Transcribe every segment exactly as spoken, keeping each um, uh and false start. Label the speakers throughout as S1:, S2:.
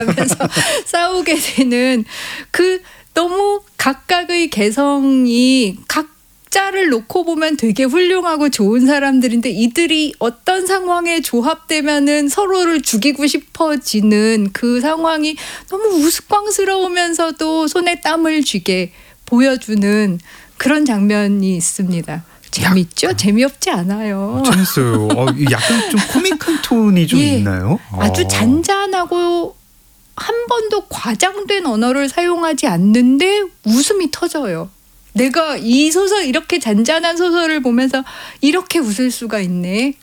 S1: 하면서 싸우게 되는 그 너무 각각의 개성이 각자를 놓고 보면 되게 훌륭하고 좋은 사람들인데 이들이 어떤 상황에 조합되면은 서로를 죽이고 싶어지는 그 상황이 너무 우스꽝스러우면서도 손에 땀을 쥐게 보여주는 그런 장면이 있습니다. 재밌죠?
S2: 약간,
S1: 재미없지 않아요.
S2: 어, 재밌어요. 어, 약간 좀 코믹한 톤이 좀
S1: 예,
S2: 있나요?
S1: 아주 잔잔하고 한 번도 과장된 언어를 사용하지 않는데 웃음이 터져요. 내가 이 소설 이렇게 잔잔한 소설을 보면서 이렇게 웃을 수가 있네.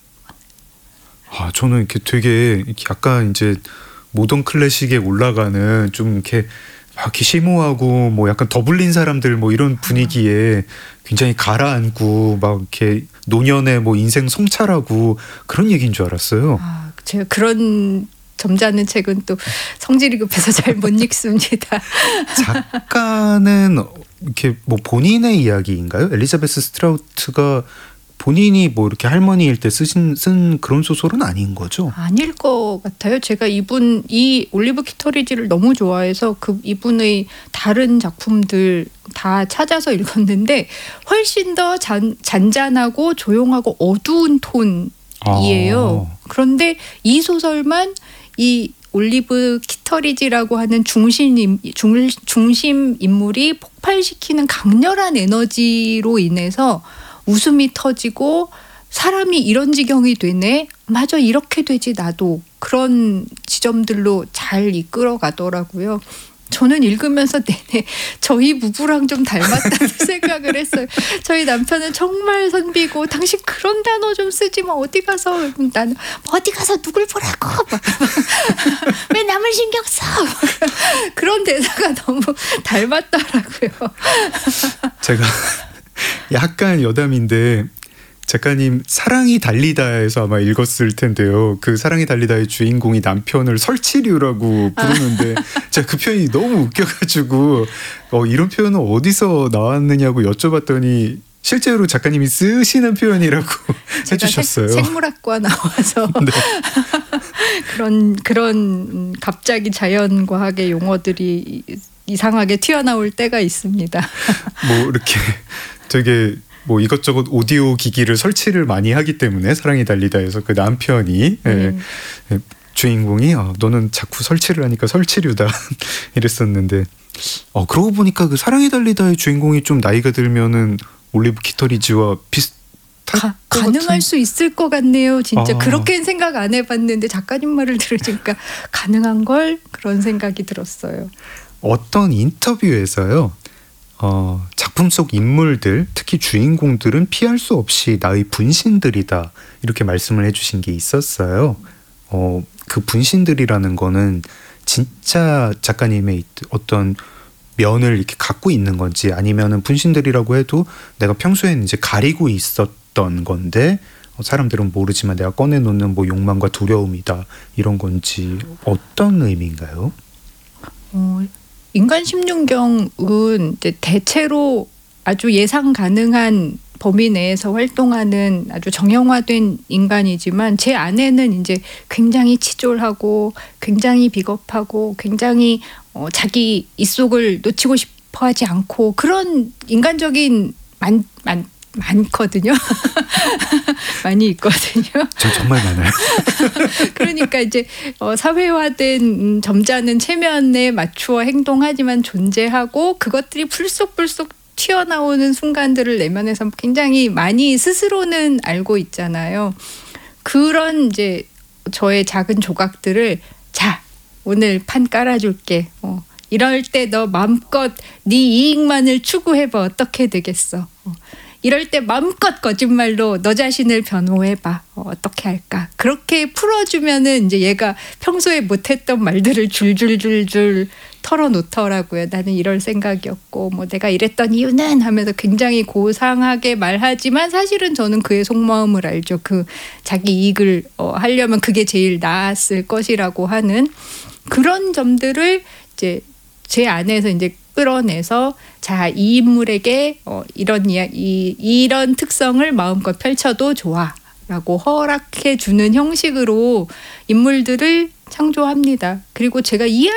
S2: 아, 저는 이렇게 되게 약간 이제 모던 클래식에 올라가는 좀 이렇게 막 이렇게 심오하고 뭐 약간 더블린 사람들 뭐 이런 분위기에 굉장히 가라앉고 막 이렇게 노년의 뭐 인생 성찰하고 그런 얘기인 줄 알았어요.
S1: 아, 제가 그런 점잖은 책은 또 성질이 급해서 잘 못 읽습니다.
S2: 작가는 이렇게 뭐 본인의 이야기인가요? 엘리자베스 스트라우트가 본인이 뭐 이렇게 할머니일 때 쓰신 쓴 그런 소설은 아닌 거죠?
S1: 아닐 것 같아요. 제가 이분 이 올리브 키터리지를 너무 좋아해서 그 이분의 다른 작품들 다 찾아서 읽었는데 훨씬 더 잔, 잔잔하고 조용하고 어두운 톤이에요. 아. 그런데 이 소설만 이 올리브 키터리지라고 하는 중심, 중, 중심 인물이 폭발시키는 강렬한 에너지로 인해서 웃음이 터지고 사람이 이런 지경이 되네. 맞아, 이렇게 되지 나도. 그런 지점들로 잘 이끌어 가더라고요. 저는 읽으면서 내내 저희 부부랑 좀 닮았다는 생각을 했어요. 저희 남편은 정말 선비고 당신 그런 단어 좀 쓰지 마. 어디 가서 나는 어디 가서 누굴 보라고 왜 남을 신경 써. 그런 대사가 너무 닮았더라고요.
S2: 제가 약간 여담인데 작가님 사랑이 달리다에서 아마 읽었을 텐데요. 그 사랑이 달리다의 주인공이 남편을 설치류라고 부르는데 아. 제가 그 표현이 너무 웃겨가지고 어, 이런 표현은 어디서 나왔느냐고 여쭤봤더니 실제로 작가님이 쓰시는 표현이라고 해주셨어요.
S1: 생, 생물학과 나와서 네. 그런 그런 갑자기 자연과학의 용어들이 이상하게 튀어나올 때가 있습니다.
S2: 뭐 이렇게 되게 뭐 이것저것 오디오 기기를 설치를 많이 하기 때문에 사랑이 달리다에서 그 남편이 음. 예, 주인공이 어, 너는 자꾸 설치를 하니까 설치류다 이랬었는데 어 그러고 보니까 그 사랑이 달리다의 주인공이 좀 나이가 들면은 올리브 키터리지와 비슷
S1: 가, 가능할
S2: 같은?
S1: 수 있을 것 같네요. 진짜
S2: 아.
S1: 그렇게는 생각 안 해봤는데 작가님 말을 들으니까 가능한 걸 그런 생각이 들었어요.
S2: 어떤 인터뷰에서요. 어, 작품 속 인물들, 특히 주인공들은 피할 수 없이 나의 분신들이다 이렇게 말씀을 해주신 게 있었어요. 어, 그 분신들이라는 거는 진짜 작가님의 어떤 면을 이렇게 갖고 있는 건지 아니면은 분신들이라고 해도 내가 평소에는 이제 가리고 있었던 건데 사람들은 모르지만 내가 꺼내놓는 뭐 욕망과 두려움이다 이런 건지 어떤 의미인가요?
S1: 어, 인간 십육경은 이제 대체로 아주 예상 가능한 범위 내에서 활동하는 아주 정형화된 인간이지만 제 안에는 이제 굉장히 치졸하고 굉장히 비겁하고 굉장히 어, 자기 입속을 놓치고 싶어하지 않고 그런 인간적인 많, 많, 많거든요. 많이 있거든요.
S2: 저 정말 많아요.
S1: 그러니까 이제 어, 사회화된 음, 점잖은 체면에 맞추어 행동하지만 존재하고 그것들이 불쑥불쑥 튀어나오는 순간들을 내면에서 굉장히 많이 스스로는 알고 있잖아요. 그런 이제 저의 작은 조각들을 자 오늘 판 깔아줄게. 어, 이럴 때 너 마음껏 네 이익만을 추구해봐. 어떻게 되겠어. 어. 이럴 때 마음껏 거짓말로 너 자신을 변호해봐. 어, 어떻게 할까? 그렇게 풀어주면은 이제 얘가 평소에 못했던 말들을 줄줄줄줄 털어놓더라고요. 나는 이럴 생각이었고 뭐 내가 이랬던 이유는 하면서 굉장히 고상하게 말하지만 사실은 저는 그의 속마음을 알죠. 그 자기 이익을 어, 하려면 그게 제일 나았을 것이라고 하는 그런 점들을 이제 제 안에서 이제 끌어내서 자, 이 인물에게 어, 이런 이야기, 이런 특성을 마음껏 펼쳐도 좋아라고 허락해 주는 형식으로 인물들을 참 창조합니다. 그리고 제가 이해할